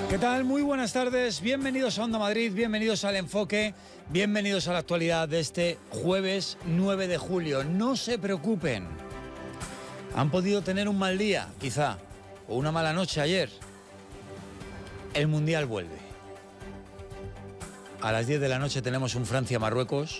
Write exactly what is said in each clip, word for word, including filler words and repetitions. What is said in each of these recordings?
¿Qué tal? Muy buenas tardes, bienvenidos a Onda Madrid, bienvenidos al Enfoque, bienvenidos a la actualidad de este jueves nueve de julio. No se preocupen, han podido tener un mal día, quizá, o una mala noche ayer. El Mundial vuelve. A las diez de la noche tenemos un Francia-Marruecos.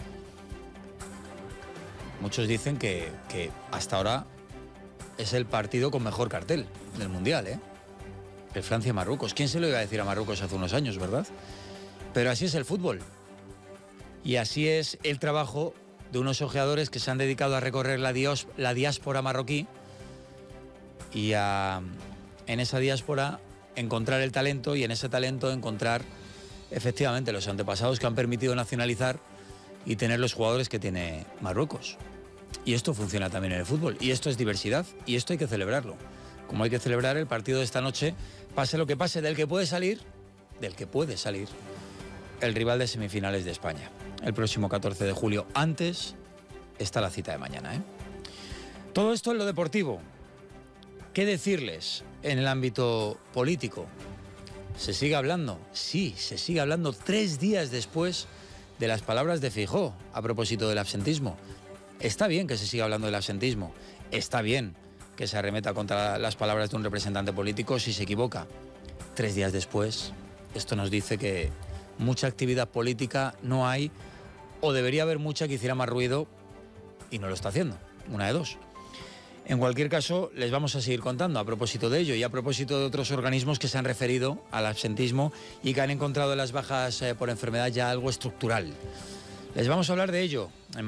Muchos dicen que, que hasta ahora es el partido con mejor cartel del Mundial, ¿eh? El Francia-Marruecos. ¿Quién se lo iba a decir a Marruecos hace unos años, verdad? Pero así es el fútbol. Y así es el trabajo de unos ojeadores que se han dedicado a recorrer la, dios, la diáspora marroquí y a, en esa diáspora, encontrar el talento y en ese talento encontrar efectivamente los antepasados que han permitido nacionalizar y tener los jugadores que tiene Marruecos. Y esto funciona también en el fútbol. Y esto es diversidad. Y esto hay que celebrarlo. Como hay que celebrar el partido de esta noche, pase lo que pase, del que puede salir, del que puede salir, el rival de semifinales de España. El próximo catorce de julio. Antes está la cita de mañana, ¿eh? Todo esto en lo deportivo. ¿Qué decirles en el ámbito político? ¿Se sigue hablando? Sí, se sigue hablando tres días después de las palabras de Feijóo a propósito del absentismo. Está bien que se siga hablando del absentismo. Está bien que se arremeta contra las palabras de un representante político si se equivoca. Tres días después, esto nos dice que mucha actividad política no hay, o debería haber mucha que hiciera más ruido, y no lo está haciendo. Una de dos. En cualquier caso, les vamos a seguir contando a propósito de ello y a propósito de otros organismos que se han referido al absentismo y que han encontrado en las bajas eh, por enfermedad ya algo estructural. Les vamos a hablar de ello.